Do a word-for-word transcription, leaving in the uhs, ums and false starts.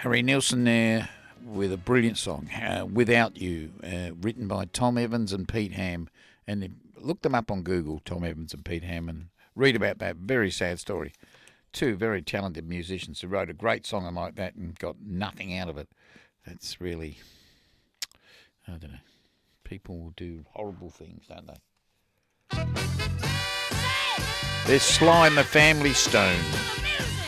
Harry Nilsson there with a brilliant song, uh, Without You, uh, written by Tom Evans and Pete Ham. And look them up on Google, Tom Evans and Pete Ham, and read about that very sad story. Two very talented musicians who wrote a great song like that and got nothing out of it. That's really, I don't know. People will do horrible things, don't they? There's Sly and the Family Stone.